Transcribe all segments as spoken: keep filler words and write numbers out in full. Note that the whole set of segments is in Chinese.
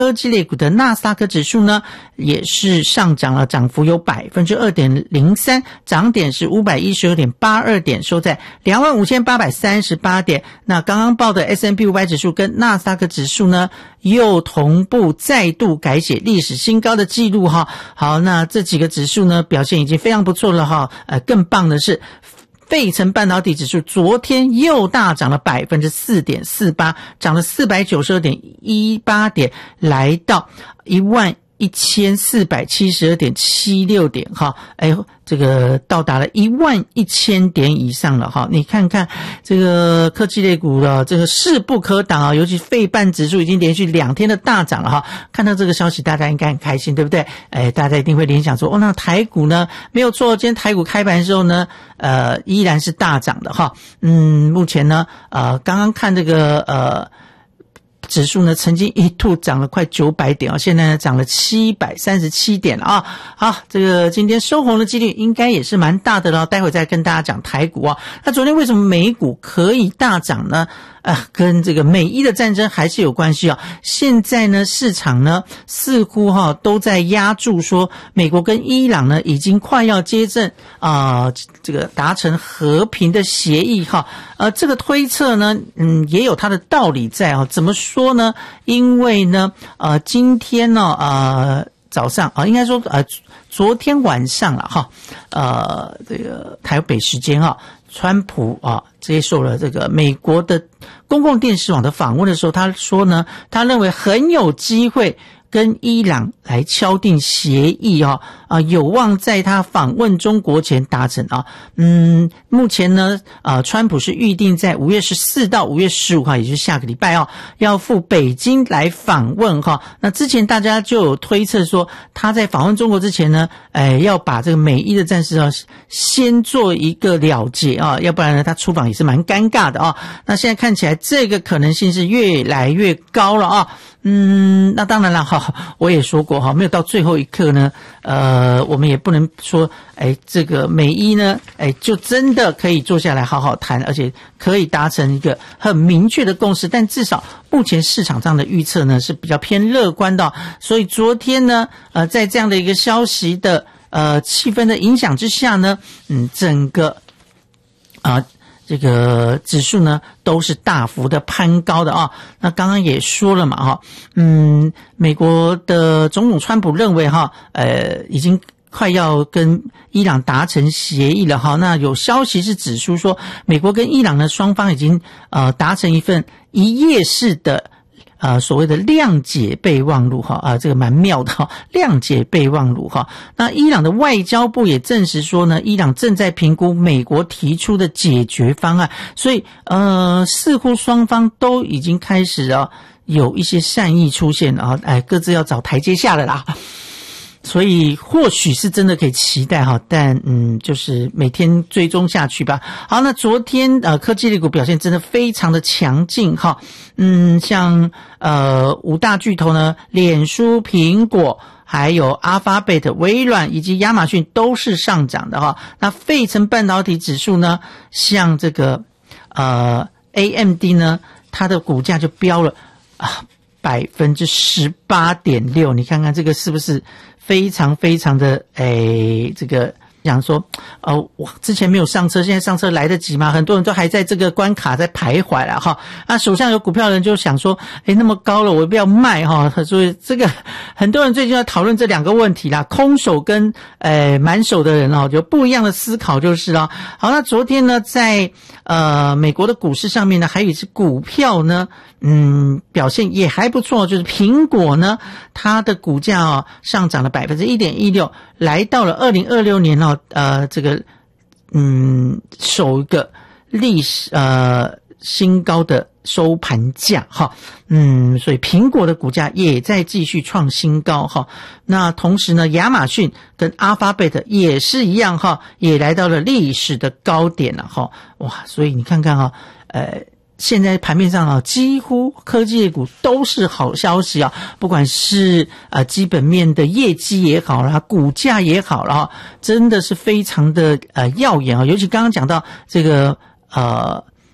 科技类股的纳斯达克指数呢，也是上涨了，涨幅有 百分之二点零三， 涨点是 五百一十二点八二 点，收在 两万五千八百三十八 点。那刚刚报的 S and P 五百 指数跟纳斯达克指数呢，又同步再度改写历史新高的记录哈。好，那这几个指数呢，表现已经非常不错了哈。呃，更棒的是，费城半导体指数昨天又大涨了 百分之四点四八， 涨了 四百九十二点一八 点，来到一万一千四百七十二点七六点哈，哎，这个到达了一万一千点以上了哈。你看看这个科技类股的这个势不可挡啊，尤其费半指数已经连续两天的大涨了哈。看到这个消息，大家应该很开心，对不对？哎，大家一定会联想说，哦，那台股呢？没有错，今天台股开盘的时候呢，呃，依然是大涨的哈。嗯，目前呢，呃，刚刚看这个呃。指数呢曾经一度涨了快九百点啊，现在呢涨了七百三十七点了啊。好，这个今天收红的几率应该也是蛮大的了，待会再跟大家讲台股啊。那昨天为什么美股可以大涨呢？呃，跟这个美伊的战争还是有关系啊。现在呢，市场呢似乎哈都在压住说，美国跟伊朗呢已经快要接近啊、呃，这个达成和平的协议哈。呃，这个推测呢，嗯，也有它的道理在啊。怎么说呢？因为呢，呃，今天呢，呃。早上啊，应该说呃，昨天晚上了哈，呃，这个台北时间啊，川普啊接受了这个美国的公共电视网的访问的时候，他说呢，他认为很有机会跟伊朗来敲定协议啊，啊，有望在他访问中国前达成啊。嗯，目前呢，呃，川普是预定在五月十四到五月十五号，也就是下个礼拜啊，要赴北京来访问哈。那之前大家就有推测说，他在访问中国之前呢，哎，要把这个美伊的战事啊，先做一个了结啊，要不然呢，他出访也是蛮尴尬的啊。那现在看起来，这个可能性是越来越高了啊。嗯，那当然了哈，我也说过哈，没有到最后一刻呢，呃，我们也不能说，哎，这个美伊呢，哎，就真的可以坐下来好好谈，而且可以达成一个很明确的共识。但至少目前市场上的预测呢是比较偏乐观的，所以昨天呢，呃，在这样的一个消息的呃气氛的影响之下呢，嗯，整个啊。呃这个指数呢都是大幅的攀高的啊。那刚刚也说了嘛哈，嗯，美国的总统川普认为哈，呃，已经快要跟伊朗达成协议了哈。那有消息是指出说，美国跟伊朗呢双方已经呃达成一份一页式的。呃，所谓的谅解备忘录哈，啊，这个蛮妙的哈，谅解备忘录哈。那伊朗的外交部也证实说呢，伊朗正在评估美国提出的解决方案，所以呃，似乎双方都已经开始啊有一些善意出现啊，哎，各自要找台阶下了啦。所以或许是真的可以期待哈，但嗯，就是每天追踪下去吧。好，那昨天呃科技类股表现真的非常的强劲哈，嗯，像呃五大巨头呢，脸书、苹果。还有 Alphabet、微软以及亚马逊都是上涨的哈。那费城半导体指数呢，像这个呃 A M D 呢，它的股价就飙了啊百分之十八点六，你看看这个是不是非常非常的诶这个。讲说，呃，我之前没有上车，现在上车来得及吗？很多人都还在这个关卡在徘徊了哈。那手上有股票的人就想说，诶，那么高了，我不要卖哈。所以这个很多人最近在讨论这两个问题啦，空手跟呃满手的人哦，就不一样的思考就是了。好，那昨天呢，在呃美国的股市上面呢，还有一只股票呢，嗯，表现也还不错，就是苹果呢，它的股价哦上涨了百分之一点一六，来到了二零二六年哦。呃，这个嗯，首一个历史呃新高的收盘价哈，嗯，所以苹果的股价也在继续创新高哈。那同时呢，亚马逊跟 Alphabet 也是一样哈，也来到了历史的高点了哈。哇，所以你看看哈，呃。现在盘面上啊，几乎科技类股都是好消息啊，不管是呃基本面的业绩也好啦，股价也好啦，真的是非常的呃耀眼啊。尤其刚刚讲到这个呃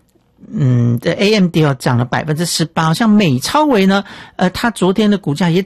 嗯，这 A M D 哦涨了百分之十八，像美超微呢，呃，它昨天的股价也